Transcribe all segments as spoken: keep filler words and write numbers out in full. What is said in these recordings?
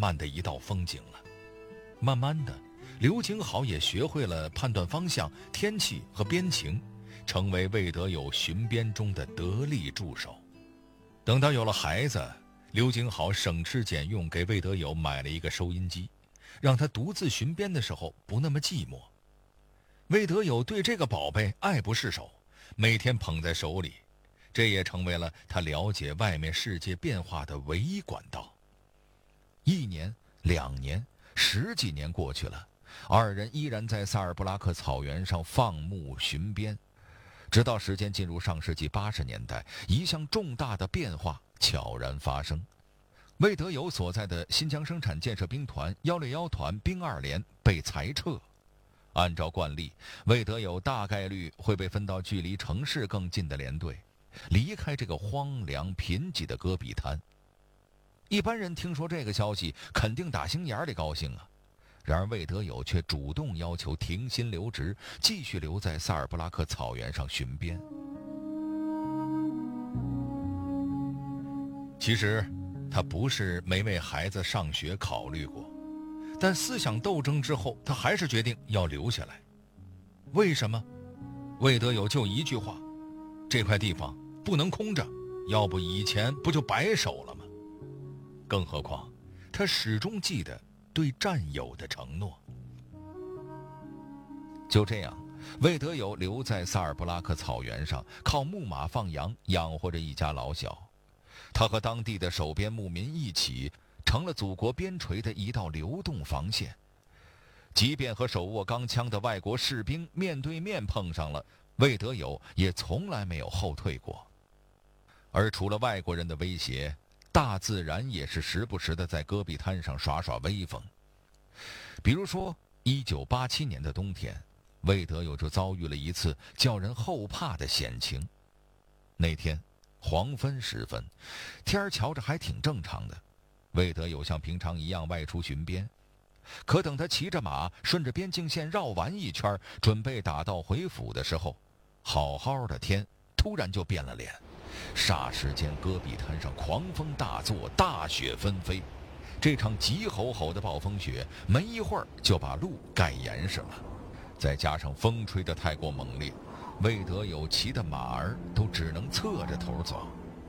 漫的一道风景了。慢慢的，刘景好也学会了判断方向、天气和边情，成为魏德友巡边中的得力助手。等到有了孩子，刘景好省吃俭用给魏德友买了一个收音机，让他独自巡边的时候不那么寂寞。魏德友对这个宝贝爱不释手，每天捧在手里，这也成为了他了解外面世界变化的唯一管道。一年、两年、十几年过去了，二人依然在萨尔布拉克草原上放牧巡边，直到时间进入上世纪八十年代，一项重大的变化悄然发生。魏德友所在的新疆生产建设兵团幺六幺团兵二连被裁撤。按照惯例，魏德友大概率会被分到距离城市更近的连队，离开这个荒凉贫瘠的戈壁滩。一般人听说这个消息，肯定打心眼里高兴啊。然而魏德友却主动要求停薪留职，继续留在萨尔布拉克草原上巡边。其实，他不是没为孩子上学考虑过，但思想斗争之后，他还是决定要留下来。为什么？魏德友就一句话：这块地方不能空着，要不以前不就白守了吗？更何况，他始终记得对战友的承诺。就这样，魏德友留在萨尔布拉克草原上，靠牧马放羊养活着一家老小。他和当地的守边牧民一起，成了祖国边陲的一道流动防线。即便和手握钢枪的外国士兵面对面碰上了，魏德友也从来没有后退过。而除了外国人的威胁，大自然也是时不时地在戈壁滩上耍耍威风。比如说一九八七年的冬天，魏德友就遭遇了一次叫人后怕的险情。那天黄昏时分，天儿瞧着还挺正常的，魏德友像平常一样外出巡边。可等他骑着马顺着边境线绕完一圈，准备打道回府的时候，好好的天突然就变了脸。霎时间，戈壁滩上狂风大作，大雪纷飞。这场急吼吼的暴风雪没一会儿就把路盖严实了，再加上风吹得太过猛烈，魏德友骑的马儿都只能侧着头走。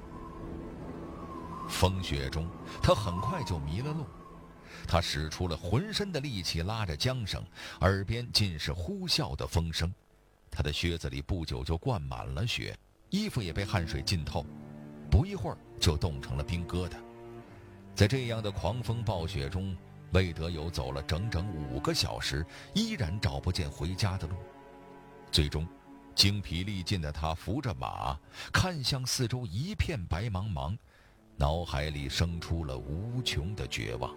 风雪中，他很快就迷了路。他使出了浑身的力气拉着缰绳，耳边尽是呼啸的风声。他的靴子里不久就灌满了雪，衣服也被汗水浸透，不一会儿就冻成了冰疙瘩。在这样的狂风暴雪中，魏德友走了整整五个小时，依然找不见回家的路。最终，精疲力尽的他扶着马，看向四周一片白茫茫，脑海里生出了无穷的绝望。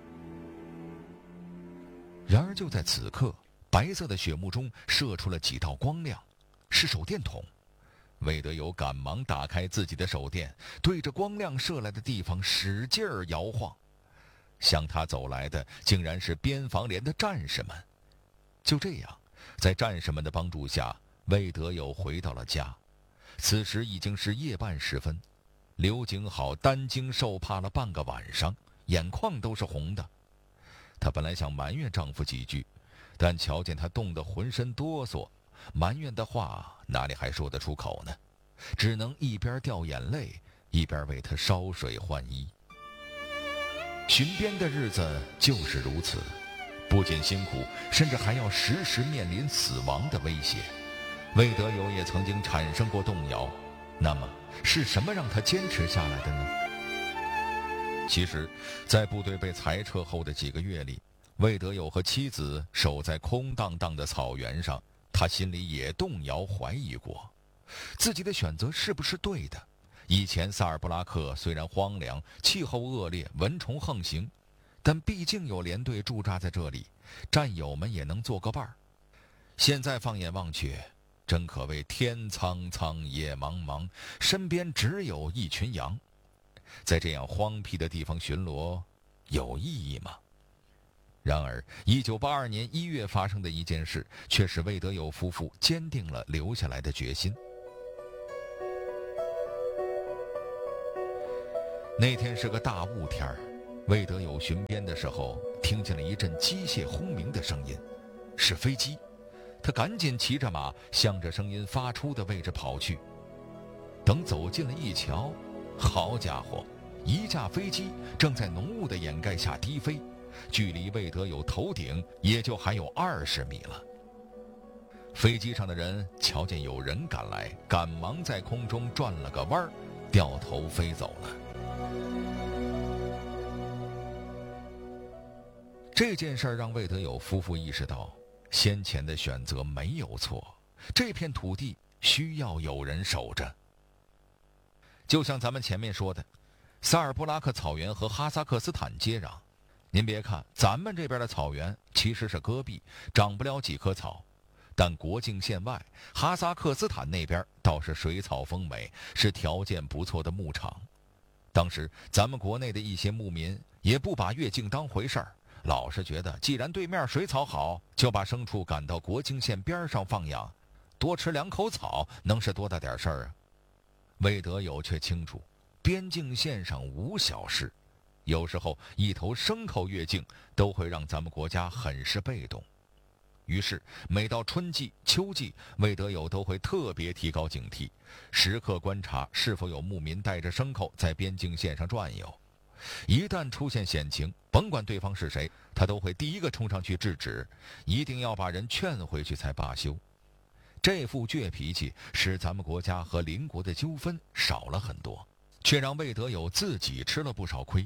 然而就在此刻，白色的雪幕中射出了几道光亮，是手电筒。魏德友赶忙打开自己的手电，对着光亮射来的地方使劲儿摇晃。向他走来的竟然是边防连的战士们。就这样，在战士们的帮助下，魏德友回到了家。此时已经是夜半时分，刘景好担惊受怕了半个晚上，眼眶都是红的。她本来想埋怨丈夫几句，但瞧见他冻得浑身哆嗦，埋怨的话哪里还说得出口呢？只能一边掉眼泪，一边为他烧水换衣。巡边的日子就是如此，不仅辛苦，甚至还要时时面临死亡的威胁。魏德友也曾经产生过动摇，那么是什么让他坚持下来的呢？其实，在部队被裁撤后的几个月里，魏德友和妻子守在空荡荡的草原上，他心里也动摇怀疑过，自己的选择是不是对的。以前萨尔布拉克虽然荒凉，气候恶劣，蚊虫横行，但毕竟有连队驻扎在这里，战友们也能做个伴儿。现在放眼望去，真可谓天苍苍，野茫茫，身边只有一群羊。在这样荒僻的地方巡逻，有意义吗？然而一九八二年一月发生的一件事，却使魏德友夫妇坚定了留下来的决心。那天是个大雾天儿， 魏德友巡边的时候，听见了一阵机械轰鸣的声音，是飞机。他赶紧骑着马向着声音发出的位置跑去。等走近了一瞧，好家伙，一架飞机正在浓雾的掩盖下低飞，距离魏德友头顶也就还有二十米了。飞机上的人瞧见有人赶来，赶忙在空中转了个弯，掉头飞走了。这件事让魏德友夫妇意识到，先前的选择没有错，这片土地需要有人守着。就像咱们前面说的，萨尔布拉克草原和哈萨克斯坦接壤，您别看咱们这边的草原其实是戈壁，长不了几棵草，但国境线外哈萨克斯坦那边倒是水草丰美，是条件不错的牧场。当时咱们国内的一些牧民也不把越境当回事儿，老是觉得既然对面水草好，就把牲畜赶到国境线边上放养，多吃两口草能是多大点事儿啊？魏德友却清楚，边境线上无小事，有时候一头牲口越境都会让咱们国家很是被动。于是每到春季秋季，魏德友都会特别提高警惕，时刻观察是否有牧民带着牲口在边境线上转悠。一旦出现险情，甭管对方是谁，他都会第一个冲上去制止，一定要把人劝回去才罢休。这副倔脾气使咱们国家和邻国的纠纷少了很多，却让魏德友自己吃了不少亏。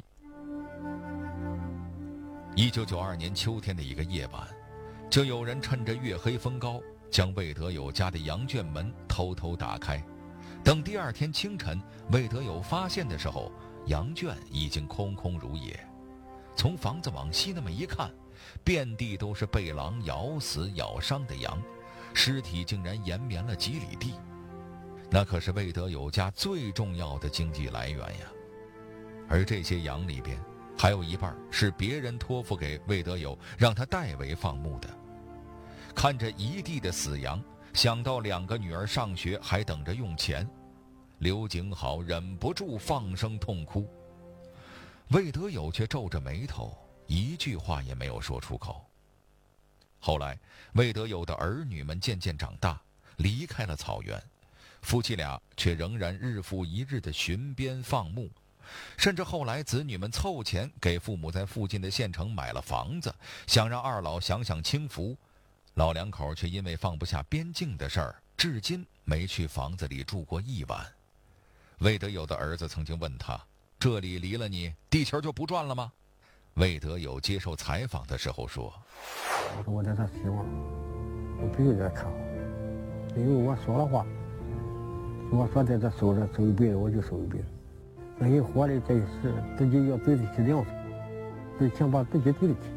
一九九二年秋天的一个夜晚，就有人趁着月黑风高，将魏德友家的羊圈门偷偷打开。等第二天清晨，魏德友发现的时候，羊圈已经空空如也。从房子往西那么一看，遍地都是被狼咬死咬伤的羊，尸体竟然延绵了几里地。那可是魏德友家最重要的经济来源呀。而这些羊里边，还有一半是别人托付给魏德友，让他代为放牧的。看着一地的死羊，想到两个女儿上学还等着用钱，刘景好忍不住放声痛哭。魏德友却皱着眉头，一句话也没有说出口。后来魏德友的儿女们渐渐长大，离开了草原，夫妻俩却仍然日复一日的巡边放牧，甚至后来子女们凑钱给父母在附近的县城买了房子，想让二老享享清福。老两口却因为放不下边境的事儿，至今没去房子里住过一晚。魏德友的儿子曾经问他，这里离了你，地球就不转了吗？魏德友接受采访的时候说， 我说我在这希望我必须得看好，因为我说了话，我说在这守着守一辈子，我就守一辈子。人活的这一世，自己要对得起良心，自己想把自己对得起。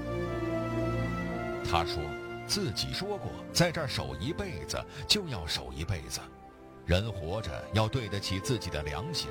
他说自己说过，在这儿守一辈子就要守一辈子，人活着要对得起自己的良心。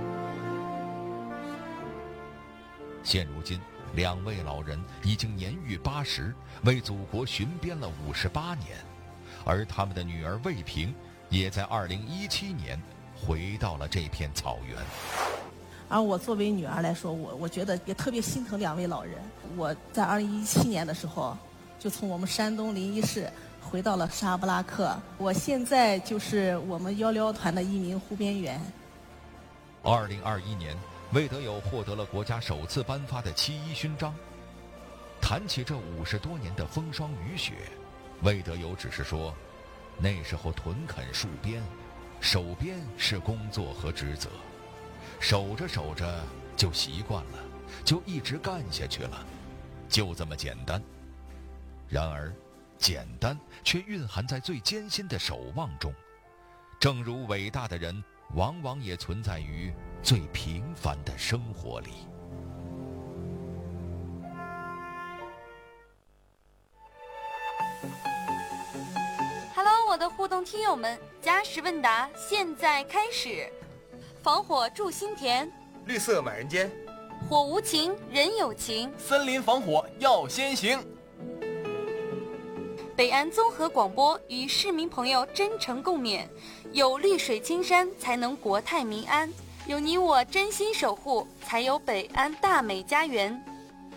现如今，两位老人已经年逾八十，为祖国巡边了五十八年，而他们的女儿魏萍也在二零一七年回到了这片草原。 而我作为女儿来说，我我觉得也特别心疼两位老人。我在二零一七年的时候，就从我们山东临沂市回到了沙布拉克。我现在就是我们幺幺团的一名护边员。 二零二一年，魏德友获得了国家首次颁发的七一勋章。谈起这五十多年的风霜雨雪，魏德友只是说，那时候屯垦戍边，守边是工作和职责，守着守着就习惯了，就一直干下去了，就这么简单。然而，简单却蕴含在最艰辛的守望中。正如伟大的人，往往也存在于最平凡的生活里。 Hello， 我的互动听友们，加时问答现在开始。防火筑心田， 绿色满人间， 火无情人有情， 森林防火要先行。 北安综合广播与市民朋友真诚共勉，有绿水青山才能国泰民安。 有你我真心守护，才有北安大美家园。